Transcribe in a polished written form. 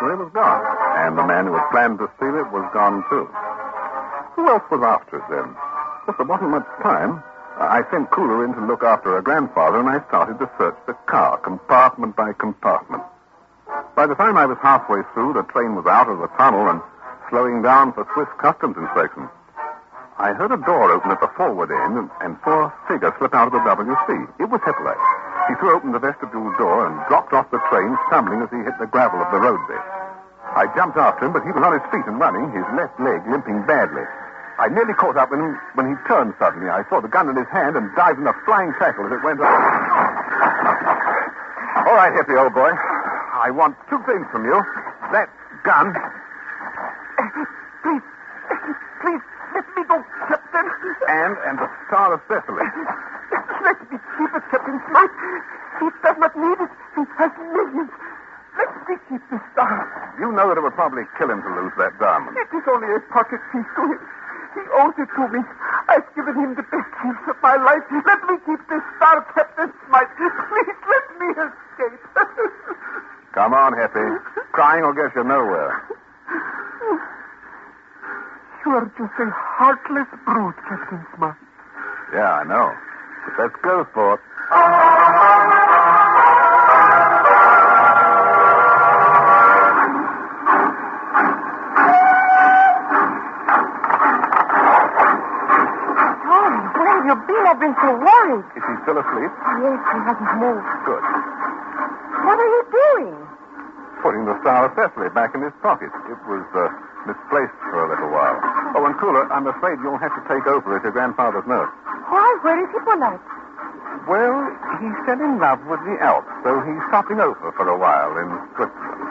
it was gone. And the man who had planned to steal it was gone, too. Who else was after it, then? Well, there wasn't much time. I sent Cooler in to look after her grandfather, and I started to search the car, compartment by compartment. By the time I was halfway through, the train was out of the tunnel and slowing down for Swiss customs inspection. I heard a door open at the forward end and saw a figure slip out of the WC. It was Hippolyte. He threw open the vestibule door and dropped off the train, stumbling as he hit the gravel of the roadbed. I jumped after him, but he was on his feet and running, his left leg limping badly. I nearly caught up with him when he turned suddenly. I saw the gun in his hand and dived in a flying tackle as it went up. All right, Hippie, old boy. I want two things from you. That gun. Please, let me go, Captain. And the Star of Cecily. Let me keep it, Captain Smythe. He does not need it. He has millions. Let me keep the star. You know that it would probably kill him to lose that diamond. It is only a pocket piece to him. He owes it to me. I've given him the best years of my life. Let me keep this star, Captain Smythe. Please, let me escape. Come on, Hippie. Crying will get you nowhere. You are just a heartless brute, Captain Smythe. Yeah, I know. But let's go, sport. I've been so worried. Is he still asleep? Yes, he hasn't moved. Good. What are you doing? Putting the Star of Cecily back in his pocket. It was misplaced for a little while. Oh, and Cooler, I'm afraid you'll have to take over as your grandfather's nurse. Why? Where is Hippolyte? Well, he fell in love with the Alps, so he's stopping over for a while in Switzerland.